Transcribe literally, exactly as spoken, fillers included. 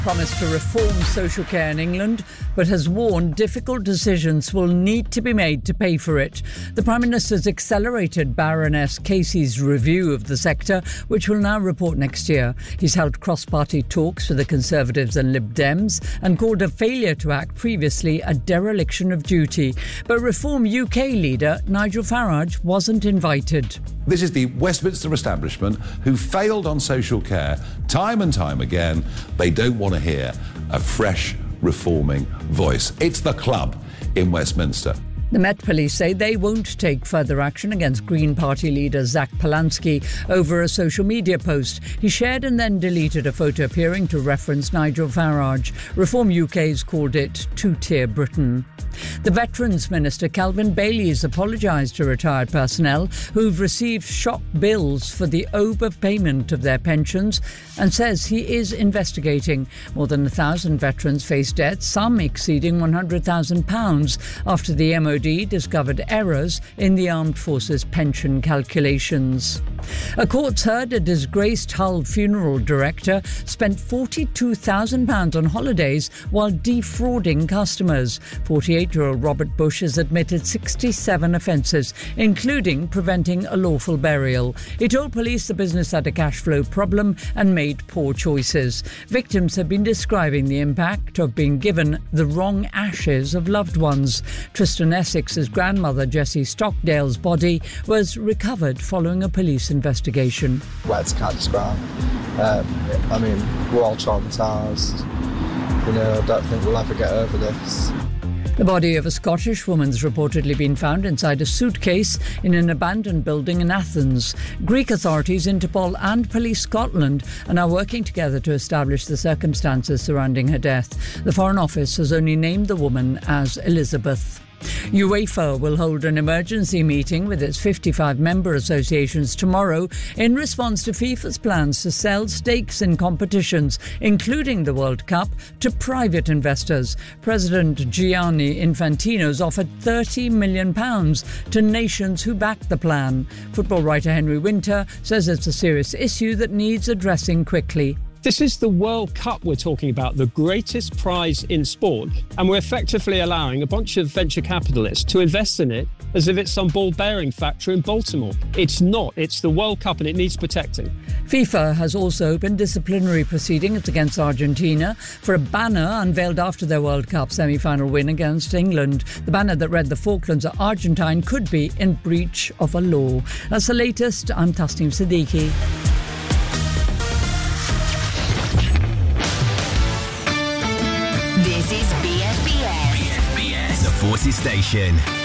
promised to reform social care in England, but has warned difficult decisions will need to be made to pay for it. The Prime Minister's accelerated Baroness Casey's review of the sector, which will now report next year. He's held cross-party talks with the Conservatives and Lib Dems and called a failure to act previously a dereliction of duty. But Reform U K leader Nigel Farage wasn't invited. This is the Westminster establishment who failed on social care time and time again. They don't want to hear a fresh, reforming voice. It's the club in Westminster. The Met Police say they won't take further action against Green Party leader Zach Polanski over a social media post. He shared and then deleted a photo appearing to reference Nigel Farage. Reform U K's called it two-tier Britain. The Veterans Minister Calvin Bailey has apologised to retired personnel who've received shock bills for the overpayment of their pensions and says he is investigating. More than a thousand veterans face debts, some exceeding one hundred thousand pounds, after the M O D discovered errors in the Armed Forces pension calculations. A court's heard a disgraced Hull funeral director spent forty-two thousand pounds on holidays while defrauding customers. forty-eight-year-old Robert Bush has admitted sixty-seven offences, including preventing a lawful burial. He told police the business had a cash flow problem and made poor choices. Victims have been describing the impact of being given the wrong ashes of loved ones. Tristan Essex's grandmother, Jessie Stockdale's body was recovered following a police investigation. Words can't describe. Um, I mean, we're all traumatised. You know, I don't think we'll ever get over this. The body of a Scottish woman's reportedly been found inside a suitcase in an abandoned building in Athens. Greek authorities, Interpol and Police Scotland are now working together to establish the circumstances surrounding her death. The Foreign Office has only named the woman as Elizabeth. UEFA will hold an emergency meeting with its fifty-five member associations tomorrow in response to FIFA's plans to sell stakes in competitions, including the World Cup, to private investors. President Gianni Infantino's offered thirty million pounds to nations who backed the plan. Football writer Henry Winter says it's a serious issue that needs addressing quickly. This is the World Cup we're talking about, the greatest prize in sport, and we're effectively allowing a bunch of venture capitalists to invest in it as if it's some ball-bearing factory in Baltimore. It's not. It's the World Cup and it needs protecting. FIFA has also opened disciplinary proceedings against Argentina for a banner unveiled after their World Cup semi-final win against England. The banner that read "The Falklands are Argentine" could be in breach of a law. That's the latest. I'm Tasneem Siddiqui. This is B S B S. B S B S, the Forces Station.